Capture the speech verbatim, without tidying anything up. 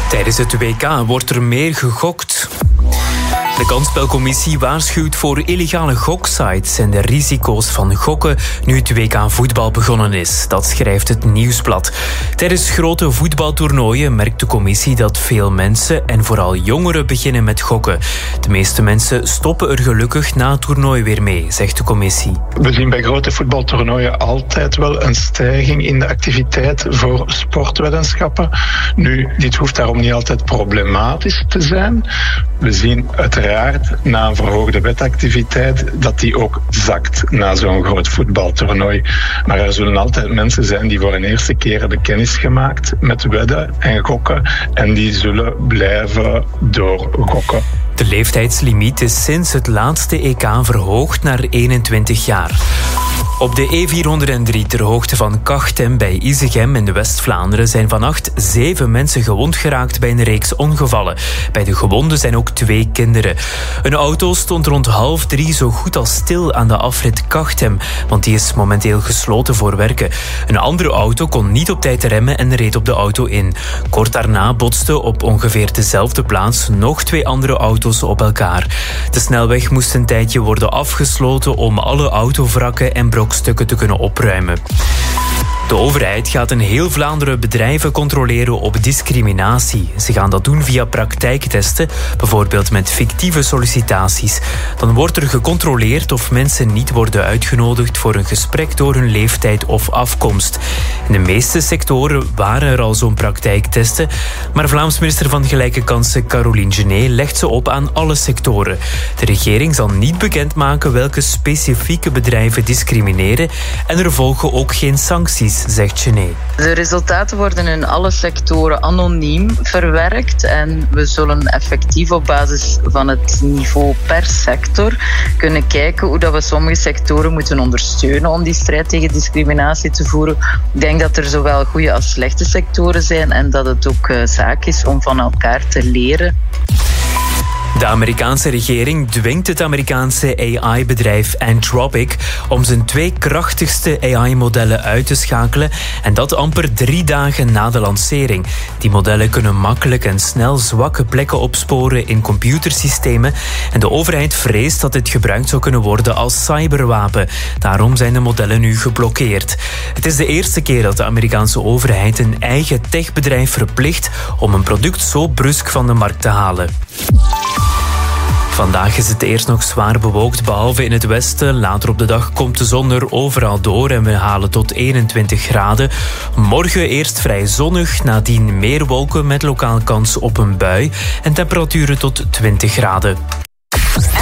Tijdens het W K wordt er meer gegokt. De kansspelcommissie waarschuwt voor illegale goksites en de risico's van gokken nu het W K voetbal begonnen is. Dat schrijft het Nieuwsblad. Tijdens grote voetbaltoernooien merkt de commissie dat veel mensen en vooral jongeren beginnen met gokken. De meeste mensen stoppen er gelukkig na het toernooi weer mee, zegt de commissie. We zien bij grote voetbaltoernooien altijd wel een stijging in de activiteit voor sportweddenschappen. Nu, dit hoeft daarom niet altijd problematisch te zijn. We zien uiteraard na een verhoogde wedactiviteit dat die ook zakt na zo'n groot voetbaltoernooi. Maar er zullen altijd mensen zijn die voor een eerste keer hebben kennis gemaakt met wedden en gokken en die zullen blijven doorgokken. De leeftijdslimiet is sinds het laatste E K verhoogd naar eenentwintig jaar. Op de E vierhonderddrie ter hoogte van Kachtem bij Isegem in de West-Vlaanderen zijn vannacht zeven mensen gewond geraakt bij een reeks ongevallen. Bij de gewonden zijn ook twee kinderen. Een auto stond rond half drie zo goed als stil aan de afrit Kachtem, want die is momenteel gesloten voor werken. Een andere auto kon niet op tijd remmen en reed op de auto in. Kort daarna botsten op ongeveer dezelfde plaats nog twee andere auto's op elkaar. De snelweg moest een tijdje worden afgesloten om alle autovrakken en brokstukken te kunnen opruimen. De overheid gaat in heel Vlaanderen bedrijven controleren op discriminatie. Ze gaan dat doen via praktijktesten, bijvoorbeeld met fictieve sollicitaties. Dan wordt er gecontroleerd of mensen niet worden uitgenodigd voor een gesprek door hun leeftijd of afkomst. In de meeste sectoren waren er al zo'n praktijktesten, maar Vlaams minister van Gelijke Kansen Caroline Genet legt ze op aan alle sectoren. De regering zal niet bekendmaken welke specifieke bedrijven discrimineren en er volgen ook geen sancties, zegt Genet. De resultaten worden in alle sectoren anoniem verwerkt en we zullen effectief op basis van het niveau per sector kunnen kijken hoe dat we sommige sectoren moeten ondersteunen om die strijd tegen discriminatie te voeren. Ik denk dat er zowel goede als slechte sectoren zijn en dat het ook uh, zaak is om van elkaar te leren. De Amerikaanse regering dwingt het Amerikaanse A I-bedrijf Anthropic om zijn twee krachtigste A I-modellen uit te schakelen en dat amper drie dagen na de lancering. Die modellen kunnen makkelijk en snel zwakke plekken opsporen in computersystemen en de overheid vreest dat dit gebruikt zou kunnen worden als cyberwapen. Daarom zijn de modellen nu geblokkeerd. Het is de eerste keer dat de Amerikaanse overheid een eigen techbedrijf verplicht om een product zo brusk van de markt te halen. Vandaag is het eerst nog zwaar bewolkt, behalve in het westen. Later op de dag komt de zon er overal door en we halen tot eenentwintig graden. Morgen eerst vrij zonnig, nadien meer wolken met lokaal kans op een bui en temperaturen tot twintig graden.